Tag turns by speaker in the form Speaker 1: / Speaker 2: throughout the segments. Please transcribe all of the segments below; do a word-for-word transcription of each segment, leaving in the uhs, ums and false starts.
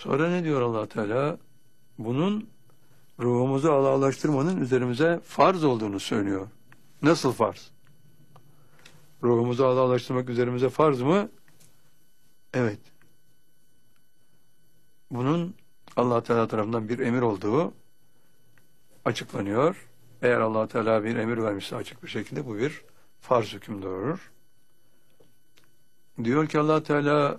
Speaker 1: Sonra ne diyor Allah Teala? Bunun ruhumuzu Allah'laştırmanın üzerimize farz olduğunu söylüyor. Nasıl farz? Ruhumuzu Allah'laştırmak üzerimize farz mı? Evet. Bunun Allah Teala tarafından bir emir olduğu açıklanıyor. Eğer Allah Teala bir emir vermişse açık bir şekilde bu bir farz hüküm doğurur. Diyor ki Allah Teala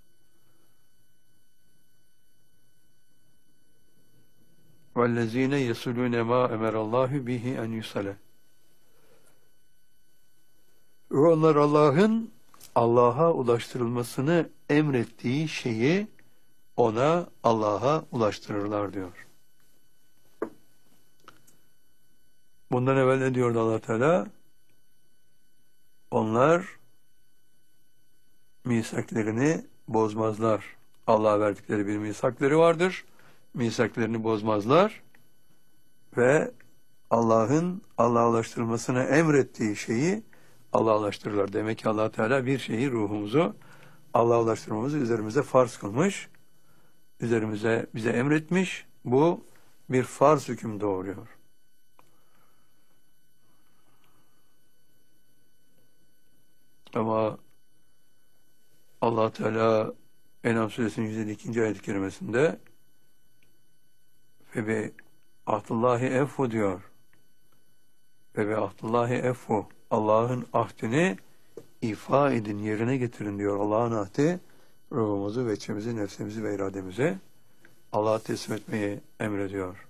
Speaker 1: وَالَّذ۪ينَ يَسُلُونَ مَا اَمَرَ اللّٰهُ بِهِ اَنْ يُسَلَ. Onlar Allah'ın Allah'a ulaştırılmasını emrettiği şeyi ona, Allah'a ulaştırırlar diyor. Bundan evvel ne diyordu Allah Teala? Onlar misaklerini bozmazlar. Allah'a verdikleri bir misakları vardır. Misaklerini bozmazlar ve Allah'ın Allah'a ulaştırılmasına emrettiği şeyi Allah'a ulaştırırlar. Demek ki Allah Teala bir şeyi, ruhumuzu Allah'a ulaştırmamızı üzerimize farz kılmış. Üzerimize bize emretmiş. Bu bir farz hüküm doğuruyor. Ama Allah Teala En'am suresinin yüz elli ikinci ayet-i kerimesinde ve be ahdullahi effu diyor. Ve be ahdullahi effu. Allah'ın ahdini ifa edin, yerine getirin diyor. Allah'ın ahdi ruhumuzu, veçemizi, nefsimizi ve irademizi Allah'a teslim etmeyi emrediyor.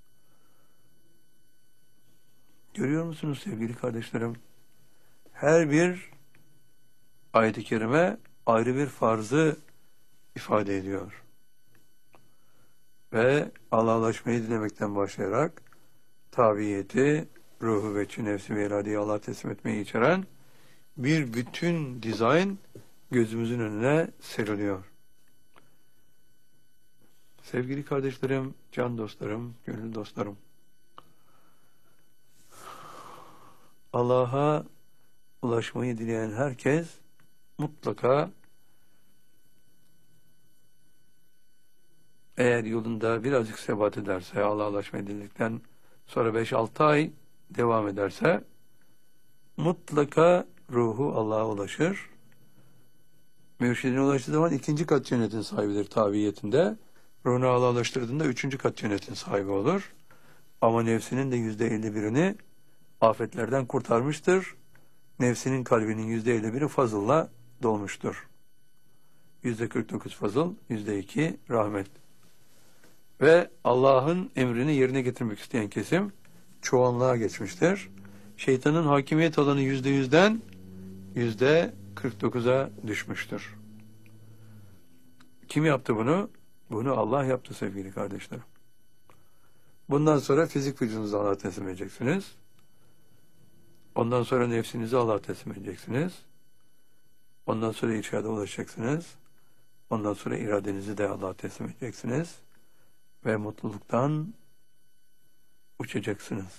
Speaker 1: Görüyor musunuz sevgili kardeşlerim? Her bir ayet-i kerime ayrı bir farzı ifade ediyor. Ve Allah'laşmayı dilemekten başlayarak tabiyeti, ruhu, veçi, nefsi ve iradeyi Allah'a teslim etmeyi içeren bir bütün dizayn gözümüzün önüne seriliyor. Sevgili kardeşlerim, can dostlarım, gönül dostlarım, Allah'a ulaşmayı dileyen herkes mutlaka eğer yolunda birazcık sebat ederse, Allah'a ulaşmayı diledikten sonra beş altı ay devam ederse mutlaka ruhu Allah'a ulaşır. Mürşidine ulaştığı zaman ikinci kat cennetin sahibidir tabiyetinde. Ruhunu Allah'a ulaştırdığında üçüncü kat cennetin sahibi olur. Ama nefsinin de yüzde elli birini afetlerden kurtarmıştır. Nefsinin kalbinin yüzde elli biri fazılla dolmuştur. Yüzde kırk dokuz fazıl, yüzde iki rahmet. Ve Allah'ın emrini yerine getirmek isteyen kesim çoğunluğa geçmiştir. Şeytanın hakimiyet alanı yüzde yüzden yüzde kırk dokuza düşmüştür. Kim yaptı bunu? Bunu Allah yaptı sevgili kardeşlerim. Bundan sonra fizik vücudunuzu Allah'a teslim edeceksiniz. Ondan sonra nefsinizi Allah'a teslim edeceksiniz. Ondan sonra irşada ulaşacaksınız. Ondan sonra iradenizi de Allah'a teslim edeceksiniz. Ve mutluluktan uçacaksınız.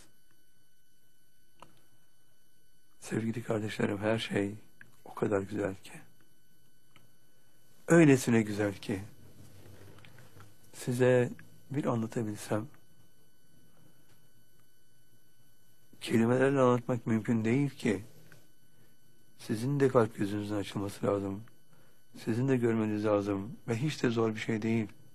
Speaker 1: Sevgili kardeşlerim, her şey o kadar güzel ki. Öylesine güzel ki. Size bir anlatabilsem, kelimelerle anlatmak mümkün değil ki. Sizin de kalp gözünüzün açılması lazım. Sizin de görmeniz lazım. Ve hiç de zor bir şey değil.